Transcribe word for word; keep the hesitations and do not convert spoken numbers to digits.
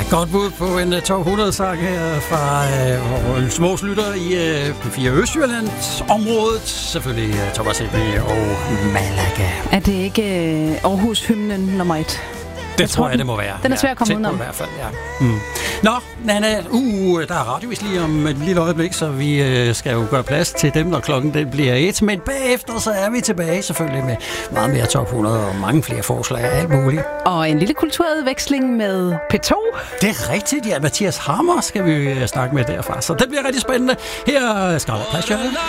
Godt bud på en uh, top hundrede-sang her fra uh, en små slutter i uh, P fire Østjyllands området. Selvfølgelig uh, Thomas Helmig og Malaga. Er det ikke uh, Aarhus-hymnen nummer et? Det jeg tror jeg, den, det må være. Den er svær at komme ja, udenom. I hvert fald, ja. Mm. Nå, Nanna, uh, der er radiovis lige om et lille øjeblik, så vi uh, skal jo gøre plads til dem, når klokken den bliver et. Men bagefter, så er vi tilbage selvfølgelig med meget mere top hundrede og mange flere forslag og alt muligt. Og en lille kulturudveksling med P to. Det er rigtigt, ja. Mathias Hammer skal vi uh, snakke med derfra, så det bliver rigtig spændende. Her skal der plads,